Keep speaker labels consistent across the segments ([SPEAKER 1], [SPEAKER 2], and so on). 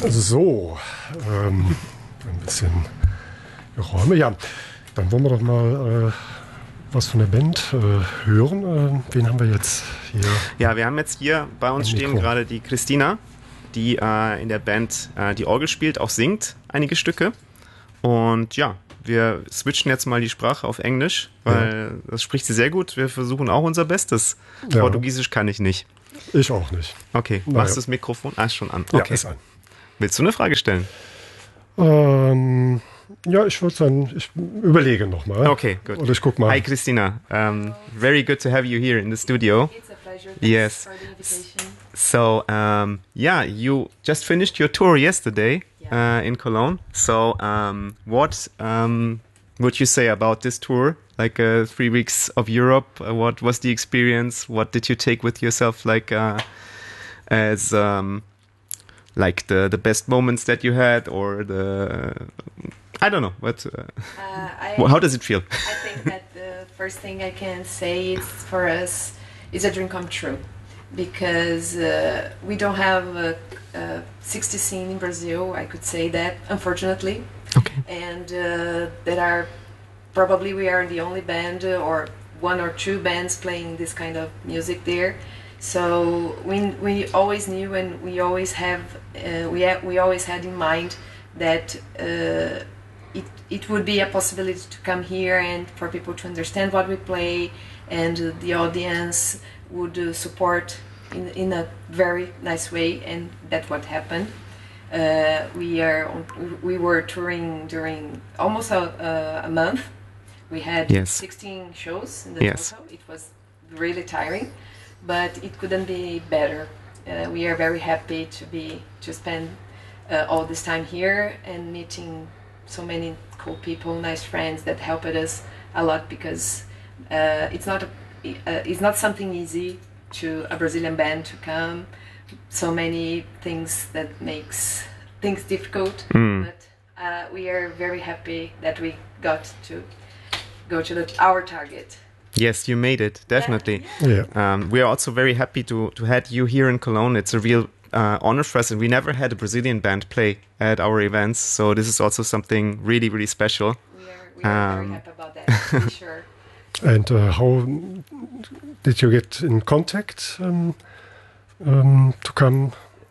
[SPEAKER 1] So, ein bisschen Räume. Ja, dann wollen wir doch mal was von der Band hören. Wen haben wir jetzt hier?
[SPEAKER 2] Ja, wir haben jetzt hier bei uns stehen gerade die Christina, die in der Band die Orgel spielt, auch singt einige Stücke. Und ja, wir switchen jetzt mal die Sprache auf Englisch, weil das spricht sie sehr gut. Wir versuchen auch unser Bestes. Ja. Portugiesisch kann ich nicht.
[SPEAKER 1] Ich auch nicht.
[SPEAKER 2] Okay, machst du das Mikrofon? Ist schon an. Okay.
[SPEAKER 1] Ja, ist an.
[SPEAKER 2] Willst du eine Frage stellen?
[SPEAKER 1] Ja, ich würde sagen, ich überlege nochmal.
[SPEAKER 2] Okay, gut.
[SPEAKER 1] Oder ich guck mal.
[SPEAKER 2] Hi, Christina. Very good to have you here in the studio.
[SPEAKER 3] It's a pleasure.
[SPEAKER 2] Yes.
[SPEAKER 3] For the invitation.
[SPEAKER 2] So, yeah, you just finished your tour yesterday in Cologne. So, what would you say about this tour? Like 3 weeks of Europe, what was the experience? What did you take with yourself, like as like the best moments that you had, or the I don't know what? How does it feel?
[SPEAKER 3] I think that the first thing I can say is for us is a dream come true, because we don't have a 60 scene in Brazil. I could say that, unfortunately.
[SPEAKER 2] Okay.
[SPEAKER 3] And there are probably we are the only band or one or two bands playing this kind of music there. So we always knew, and we always have we always had in mind that it would be a possibility to come here and for people to understand what we play, and the audience would support in a very nice way, and that's what happened. We were touring during almost a month. We had 16 shows in the total. It was really tiring, but it couldn't be better. We are very happy to spend all this time here and meeting so many cool people, nice friends that helped us a lot, because it's not something easy to a Brazilian band to come. So many things that makes things difficult, but we are very happy that we got to go to our target.
[SPEAKER 2] Yes, you made it, definitely.
[SPEAKER 1] Yeah.
[SPEAKER 2] We are also very happy to have you here in Cologne. It's a real honor for us, and we never had a Brazilian band play at our events, so this is also something really, really special.
[SPEAKER 3] We are very happy about that, for sure.
[SPEAKER 1] And how did you get in contact to come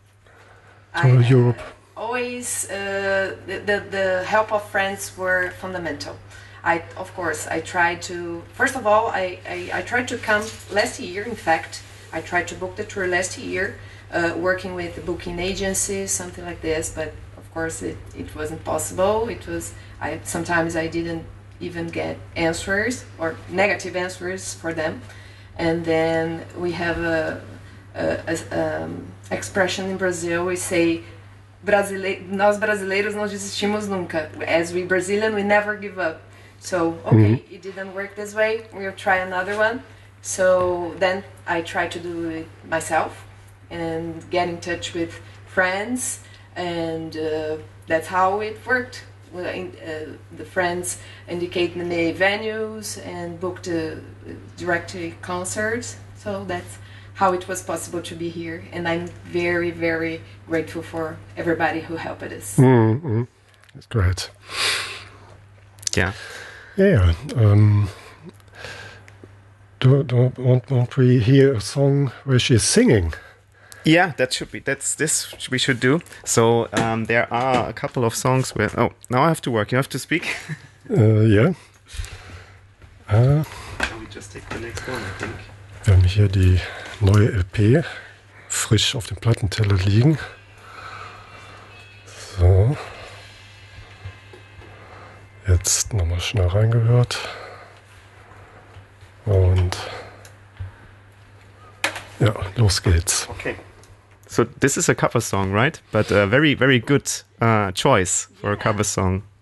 [SPEAKER 1] to Europe?
[SPEAKER 3] Always, the help of friends were fundamental. Of course, I tried to. First of all, I tried to come last year. In fact, I tried to book the tour last year, working with the booking agencies, something like this. But of course, it wasn't possible. Sometimes I didn't even get answers or negative answers for them. And then we have a expression in Brazil. We say, "Nós brasileiros não desistimos nunca." As we Brazilian, we never give up. So, okay, it didn't work this way, we'll try another one. So then I tried to do it myself and get in touch with friends, and that's how it worked. The friends indicated me venues and booked direct concerts, so that's how it was possible to be here. And I'm very, very grateful for everybody who helped us.
[SPEAKER 1] That's great.
[SPEAKER 2] Yeah.
[SPEAKER 1] Yeah. Won't we hear a song where she's singing?
[SPEAKER 2] Yeah, we should do. So there are a couple of songs where. Oh, now I have to work. You have to speak.
[SPEAKER 1] Yeah.
[SPEAKER 2] Can we just take the next one, I think?
[SPEAKER 1] Wir haben hier die neue LP frisch auf dem Plattenteller liegen. So. Jetzt nochmal schnell reingehört. Und ja, los geht's.
[SPEAKER 2] Okay. So this is a cover song, right? But a very, very good choice for a cover song.